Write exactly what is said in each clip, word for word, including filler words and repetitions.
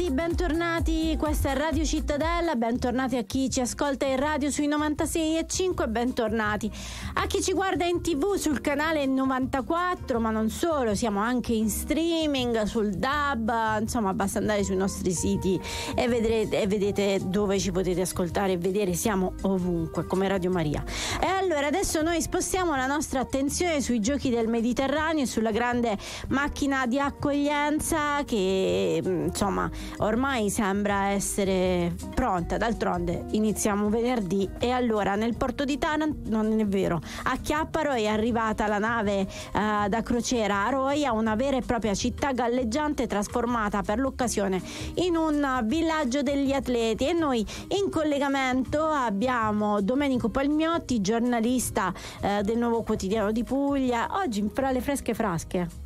Bentornati, bentornati, questa è Radio Cittadella, bentornati a chi ci ascolta in radio sui novantasei e cinque, bentornati a chi ci guarda in tv sul canale novantaquattro, ma non solo, siamo anche in streaming sul D A B, insomma basta andare sui nostri siti e vedrete e vedete dove ci potete ascoltare e vedere, siamo ovunque come Radio Maria. E allora adesso noi spostiamo la nostra attenzione sui giochi del Mediterraneo, sulla grande macchina di accoglienza che insomma ormai sembra essere pronta. D'altronde iniziamo venerdì e allora nel porto di Taranto, non è vero, a Chiapparo è arrivata la nave eh, da crociera Aroia, una vera e propria città galleggiante trasformata per l'occasione in un villaggio degli atleti, e noi in collegamento abbiamo Domenico Palmiotti, giornalista eh, del Nuovo Quotidiano di Puglia, oggi fra le fresche frasche.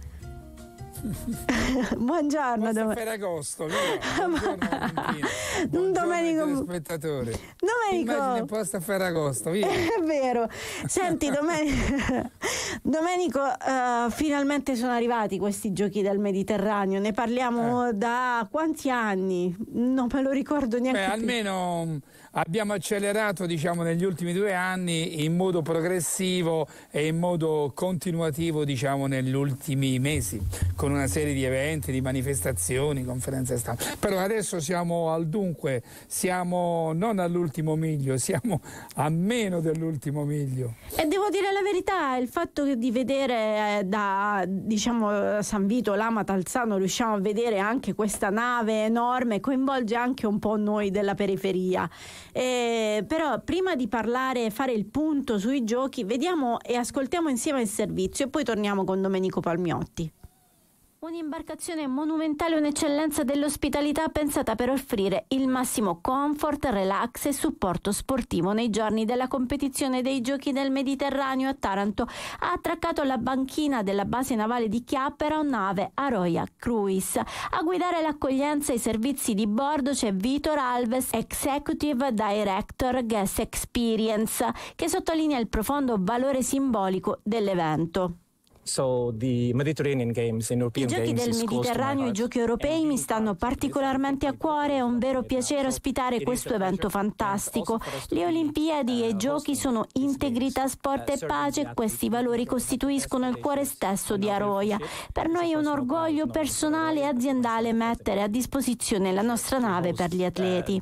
Buongiorno Dom- Ferragosto, buongiorno Domenico spettatori. Domenico Immagine posta a Ferragosto, via. È vero. Senti Domenico, Domenico uh, finalmente sono arrivati questi giochi del Mediterraneo, ne parliamo eh. da quanti anni? Non me lo ricordo neanche. Beh, almeno abbiamo accelerato, diciamo, negli ultimi due anni in modo progressivo e in modo continuativo, diciamo, negli ultimi mesi, con una serie di eventi, di manifestazioni, conferenze stampa. Però adesso siamo al dunque, siamo non all'ultimo miglio, siamo a meno dell'ultimo miglio. E devo dire la verità, il fatto di vedere eh, da, diciamo, San Vito, Lama, Talzano, riusciamo a vedere anche questa nave enorme, coinvolge anche un po' noi della periferia. Eh, però prima di parlare e fare il punto sui giochi, vediamo e ascoltiamo insieme il servizio e poi torniamo con Domenico Palmiotti. Un'imbarcazione monumentale, un'eccellenza dell'ospitalità pensata per offrire il massimo comfort, relax e supporto sportivo nei giorni della competizione dei Giochi del Mediterraneo a Taranto. Ha attraccato la banchina della base navale di Chiappero nave Aroia Cruise. A guidare l'accoglienza e i servizi di bordo c'è Vitor Alves, Executive Director Guest Experience, che sottolinea il profondo valore simbolico dell'evento. So the Mediterranean Games, European I giochi Games del Mediterraneo, i giochi europei mi stanno particolarmente a cuore, è un vero piacere ospitare questo evento fantastico. Le Olimpiadi e i giochi sono integrità, sport e pace, questi valori costituiscono il cuore stesso di Aroia. Per noi è un orgoglio personale e aziendale mettere a disposizione la nostra nave per gli atleti.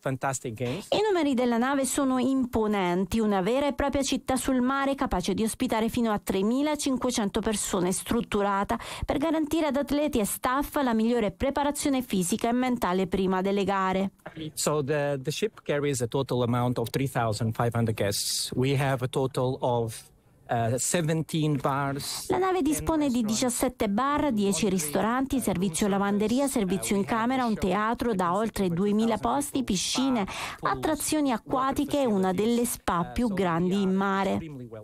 I numeri della nave sono imponenti, una vera e propria città sul mare capace di ospitare fino a tremilacinquecento persone, strutturata per garantire ad atleti e staff la migliore preparazione fisica e mentale prima delle gare. So the the ship carries a total amount of three thousand five hundred guests. We have a total of Uh, seventeen bars. La nave dispone di diciassette bar, dieci ristoranti, servizio lavanderia, servizio in camera, un teatro da oltre duemila posti, piscine, attrazioni acquatiche e una delle spa più grandi in mare.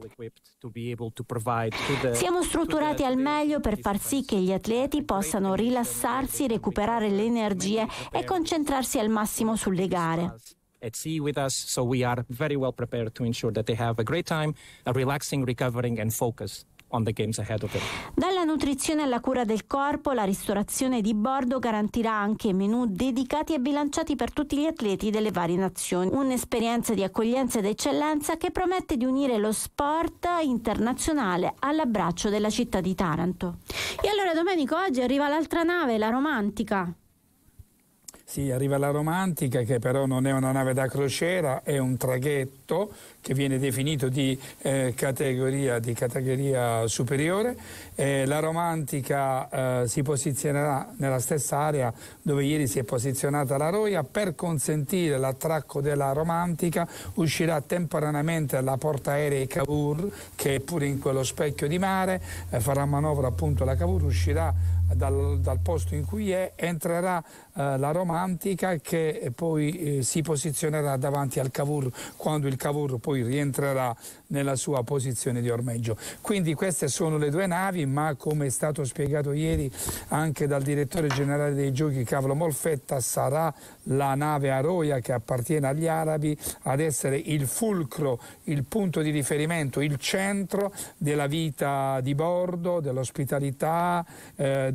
Siamo strutturati al meglio per far sì che gli atleti possano rilassarsi, recuperare le energie e concentrarsi al massimo sulle gare. At sea with us, so we are very well prepared to ensure that they have a great time, a relaxing, recovering and focus on the games ahead of them. Dalla nutrizione alla cura del corpo, la ristorazione di bordo garantirà anche menù dedicati e bilanciati per tutti gli atleti delle varie nazioni. Un'esperienza di accoglienza ed eccellenza che promette di unire lo sport internazionale all'abbraccio della città di Taranto. E allora Domenico, oggi arriva l'altra nave, la Romantica. Sì, arriva la Romantica, che però non è una nave da crociera, è un traghetto che viene definito di eh, categoria, di categoria superiore. Eh, la Romantica eh, si posizionerà nella stessa area dove ieri si è posizionata la Roia. Per consentire l'attracco della Romantica uscirà temporaneamente dalla portaerei Cavour, che è pure in quello specchio di mare, eh, farà manovra appunto la Cavour, uscirà Dal, dal posto in cui è, entrerà eh, la Romantica, che poi eh, si posizionerà davanti al Cavour quando il Cavour poi rientrerà nella sua posizione di ormeggio. Quindi queste sono le due navi, ma come è stato spiegato ieri anche dal direttore generale dei giochi Carlo Molfetta, sarà la nave Aroia, che appartiene agli arabi, ad essere il fulcro, il punto di riferimento, il centro della vita di bordo, dell'ospitalità, eh,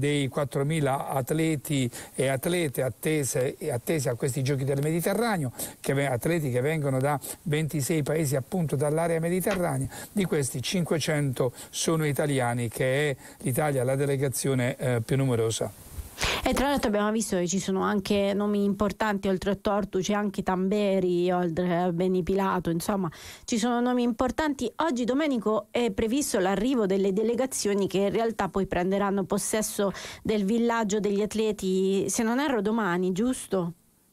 dei quattromila atleti e atlete attese, attese a questi giochi del Mediterraneo, che, atleti che vengono da ventisei paesi appunto dall'area mediterranea. Di questi cinquecento sono italiani, che è l'Italia la delegazione eh, più numerosa. E tra l'altro abbiamo visto che ci sono anche nomi importanti, oltre a Tortu c'è anche Tamberi, oltre a Beni Pilato, insomma ci sono nomi importanti. Oggi, Domenico, è previsto l'arrivo delle delegazioni che in realtà poi prenderanno possesso del villaggio degli atleti, se non erro domani, giusto?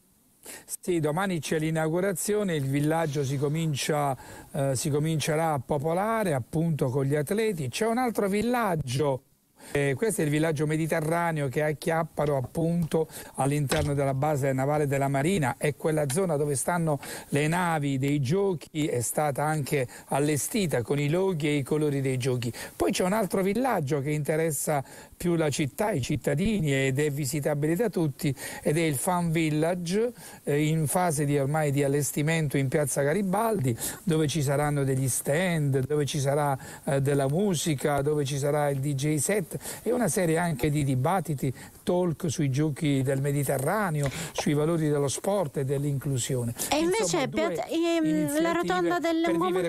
Sì, domani c'è l'inaugurazione, il villaggio si, comincia, eh, si comincerà a popolare appunto con gli atleti. C'è un altro villaggio. Eh, questo è il villaggio mediterraneo che è a Chiapparo, appunto all'interno della base navale della Marina. È quella zona dove stanno le navi dei giochi, è stata anche allestita con i loghi e i colori dei giochi. Poi c'è un altro villaggio che interessa più la città, i cittadini, ed è visitabile da tutti, ed è il Fan Village, eh, in fase di, ormai di allestimento in piazza Garibaldi, dove ci saranno degli stand, dove ci sarà eh, della musica, dove ci sarà il D J set e una serie anche di dibattiti, talk sui giochi del Mediterraneo, sui valori dello sport e dell'inclusione. E invece Insomma, ehm, la rotonda del lungomare,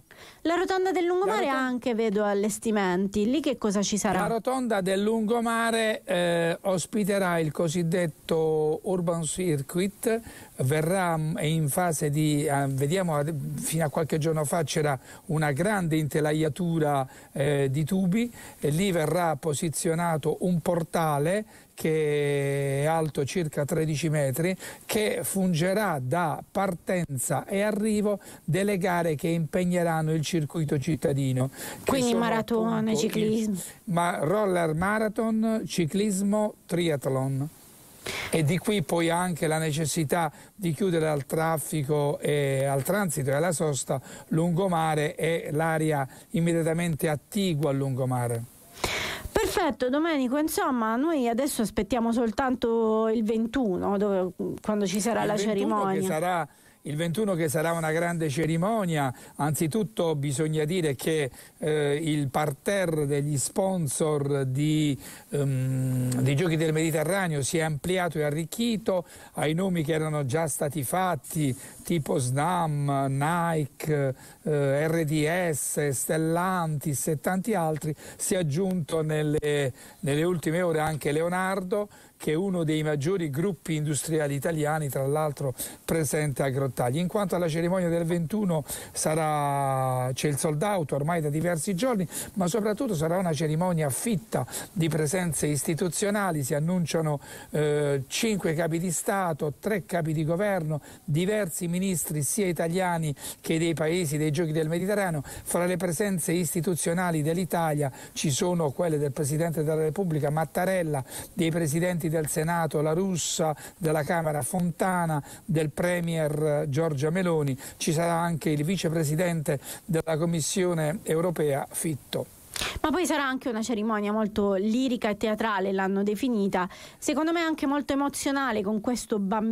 la rotonda del lungomare rotonda... anche vedo allestimenti. Lì che cosa ci sarà? La rotonda del lungomare eh, ospiterà il cosiddetto Urban Circuit, verrà in fase di, eh, vediamo, fino a qualche giorno fa c'era una grande intelaiatura eh, di tubi, e lì verrà posizionato un portale che è alto circa tredici metri, che fungerà da partenza e arrivo delle gare che impegneranno il circuito cittadino. Quindi maratone, ciclismo. Il, ma roller marathon, ciclismo, triathlon. E di qui poi anche la necessità di chiudere al traffico e al transito e alla sosta lungomare e l'area immediatamente attigua al lungomare. Perfetto, Domenico, insomma noi adesso aspettiamo soltanto il ventuno, dove, quando ci sarà il la cerimonia. Che sarà Il ventuno, che sarà una grande cerimonia. Anzitutto bisogna dire che eh, il parterre degli sponsor di, um, di Giochi del Mediterraneo si è ampliato e arricchito ai nomi che erano già stati fatti, tipo Snam, Nike, eh, R D S, Stellantis e tanti altri. Si è aggiunto nelle, nelle ultime ore anche Leonardo, che è uno dei maggiori gruppi industriali italiani, tra l'altro presente a Grottaglie. In quanto alla cerimonia del ventuno, sarà, c'è il sold out ormai da diversi giorni, ma soprattutto sarà una cerimonia fitta di presenze istituzionali. Si annunciano eh, cinque capi di Stato, tre capi di governo, diversi ministri sia italiani che dei paesi dei Giochi del Mediterraneo. Fra le presenze istituzionali dell'Italia ci sono quelle del Presidente della Repubblica Mattarella, dei Presidenti del Senato La Russa, della Camera Fontana, del Premier Giorgia Meloni. Ci sarà anche il Vicepresidente della Commissione Europea Fitto. Ma poi sarà anche una cerimonia molto lirica e teatrale, l'hanno definita, secondo me anche molto emozionale, con questo bambino